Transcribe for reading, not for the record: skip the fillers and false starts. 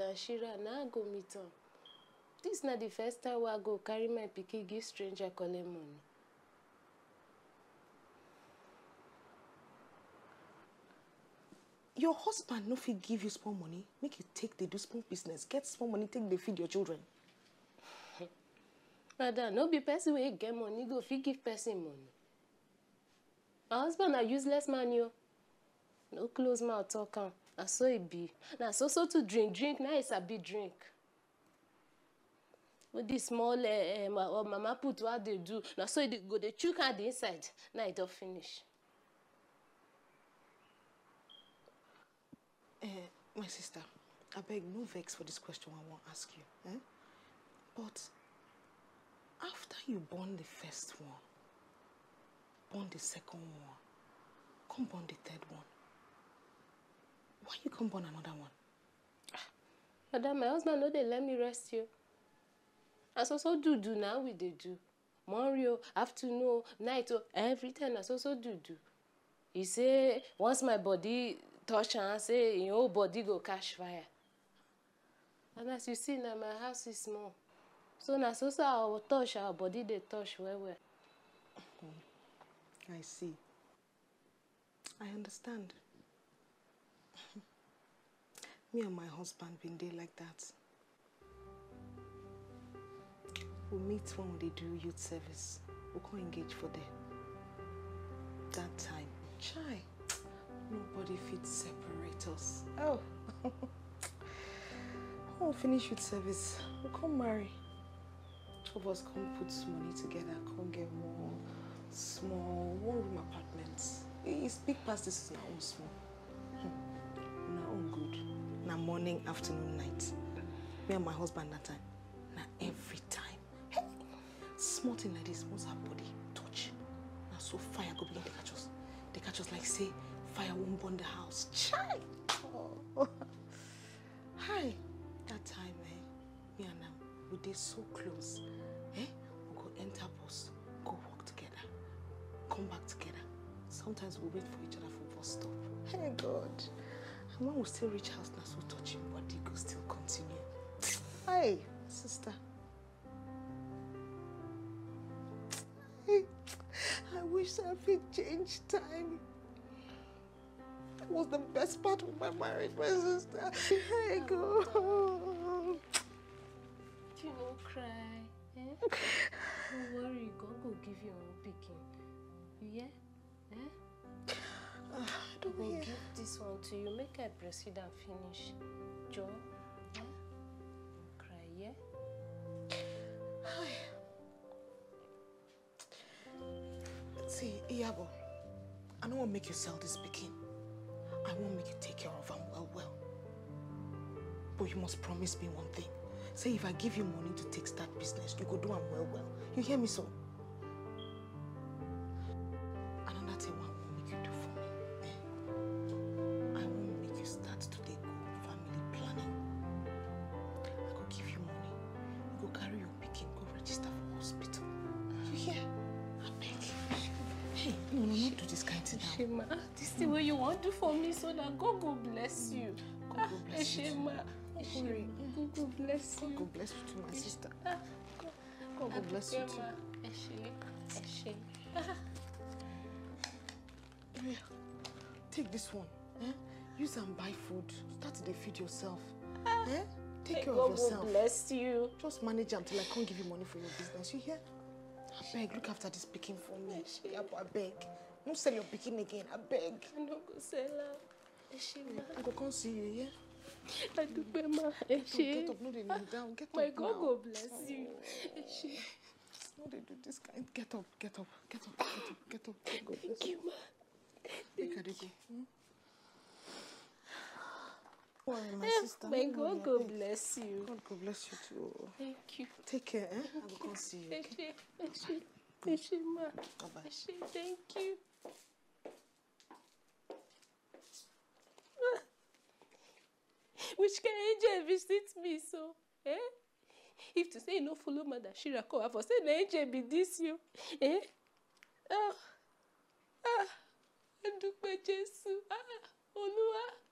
and Shira, now I go meet her. This not the first time I go carry my pikin give stranger calling money. Your husband no fit give you small money, make you take the do small business, get small money, take the feed your children. Madam, no be person wey get money go fit give person money. My husband a useless man, yo. No close mouth talk am. Na so it be. Na so to drink. Now it's a big drink. With this small mama put what they do. Now so it go they chook at the inside. Now it don't finish. My sister, I beg no vex for this question I want to ask you. But after you born the first one, born the second one, come born the third one, why you come born another one? Madam, my husband no they let me rest you. As also do now we they do. Morning, afternoon, night, every time as also do. He say once my body touch and say your whole body go catch fire. And as you see now my house is small. So now so our touch, our body they touch well. I see. I understand. Me and my husband been there like that. We meet when they do youth service. We can't engage for them. That time, chai, nobody fit separate us. Oh, we'll finish youth service. We'll come marry. Two of us come put money together, come get more small one-room apartments. It's big past this is our own small. Our own good. Now morning, afternoon, night. Me and my husband that time. Now every time. Hey, small thing like this, once our body touch. Now so fire go begin to catch us. They catch us like say fire won't burn the house. Chai! Oh. Hi. That time, me and them, we did so close. We go enter bus, go walk together, come back together. Sometimes we wait for each other for bus stop. Hey God. And when we still reach house, now so touching body go still continue. Hey, sister. I wish I could change time. That was the best part of my marriage, my sister. Hey God. You don't cry. Don't worry, God will give you a picking. You hear? I don't hear. Give this one to you. Make I breastfeed and finish. Joe, cry, yeah? See, Iyabo, I don't want to make you sell this pikin. I want to make you take care of him well. But you must promise me one thing. Say if I give you money to take start business, you go do him well. You hear me so? Another thing I want to make you do for me. I want to make you start today go family planning. I go give you money. You go carry your pikin, go register for hospital. You hear? I beg. Hey, no, not do this kind of thing now. Shema, this is the way you want to do for me so that God will bless you. God will bless you. Shema, God will bless you. God will bless you too, my sister. God will bless you too. Take this one. Use and buy food. Start to feed yourself. Take care of yourself. God will bless you. Just manage until I can't give you money for your business. You hear? I beg, look after this pikin for me. I beg. Don't sell your pikin again. I beg. I don't go sell her. I go come see you, yeah? I do, ma. Get up, no, they kneel down. Get up. My God will bless you. No, they do this kind. Get up. God Thank you, ma. Thank you. Worry, my sister. My God will bless you. God will bless you too. Thank you. Take care, I will come see you. Okay? Ma. Bye-bye. Thank you. Which can angel visit me so? If to say you no follow Mother Shira come, I for say the angel be this you. I do Jesus. Olúwa.